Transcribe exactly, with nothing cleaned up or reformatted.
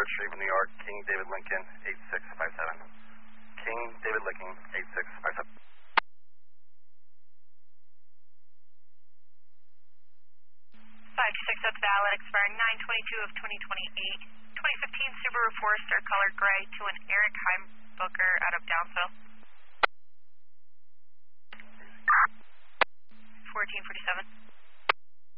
Third Street, New York, King David Lincoln, eight six five seven. King David Lincoln, eight six five seven. five two six, that's valid, expiring nine twenty-two of twenty twenty-eight. twenty fifteen Subaru Forester, color gray, to an Eric Heimbooker out of Downsville. fourteen forty-seven.